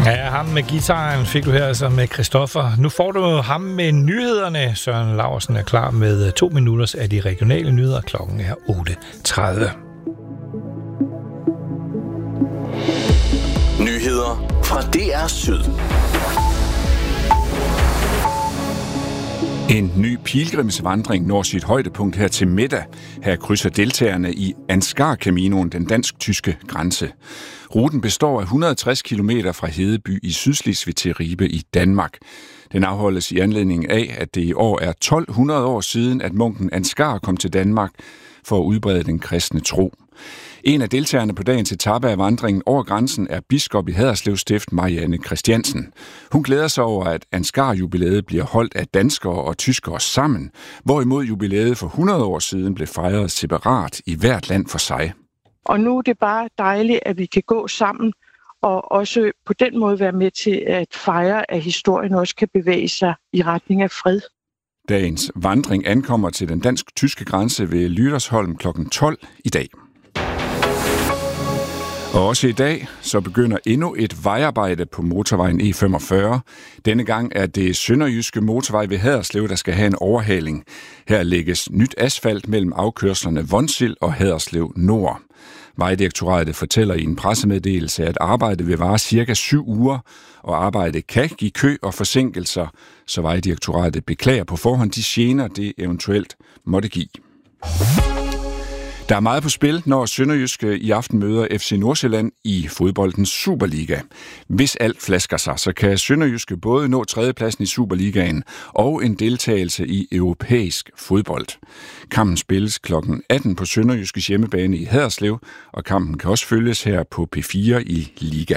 Ja, ham med guitaren fik du her altså med Christoffer. Nu får du ham med nyhederne. Søren Laursen er klar med 2 minutter af de regionale nyheder. Klokken er 8:30. Nyheder fra DR Syd. En ny pilgrimsvandring når sit højdepunkt her til middag. Her krydser deltagerne i Ansgar-Caminoen den dansk-tyske grænse. Ruten består af 160 km fra Hedeby i Sydslesvig til Ribe i Danmark. Den afholdes i anledning af, at det i år er 1200 år siden, at munken Ansgar kom til Danmark for at udbrede den kristne tro. En af deltagerne på dagens etape af vandringen over grænsen er biskop i Haderslev Stift, Marianne Christiansen. Hun glæder sig over, at Ansgar-jubilæet bliver holdt af danskere og tyskere sammen, hvorimod jubilæet for 100 år siden blev fejret separat i hvert land for sig. Og nu er det bare dejligt, at vi kan gå sammen og også på den måde være med til at fejre, at historien også kan bevæge sig i retning af fred. Dagens vandring ankommer til den dansk-tyske grænse ved Lydersholm kl. 12 i dag. Og også i dag så begynder endnu et vejarbejde på motorvejen E45. Denne gang er det sønderjyske motorvej ved Haderslev, der skal have en overhaling. Her lægges nyt asfalt mellem afkørslerne Vonsild og Haderslev Nord. Vejdirektoratet fortæller i en pressemeddelelse, at arbejdet vil vare cirka 7 uger, og arbejdet kan give kø og forsinkelser, så Vejdirektoratet beklager på forhånd de gener, det eventuelt måtte give. Der er meget på spil, når Sønderjyske i aften møder FC Nordsjælland i fodboldens Superliga. Hvis alt flasker sig, så kan Sønderjyske både nå 3. pladsen i Superligaen og en deltagelse i europæisk fodbold. Kampen spilles kl. 18 på Sønderjyskes hjemmebane i Haderslev, og kampen kan også følges her på P4 i Liga.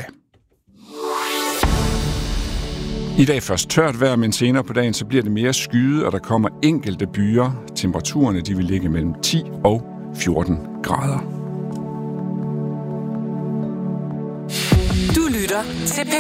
I dag først tørt vejr, men senere på dagen så bliver det mere skyet, og der kommer enkelte byer. Temperaturerne de vil ligge mellem 10 og 14 grader. Du lytter til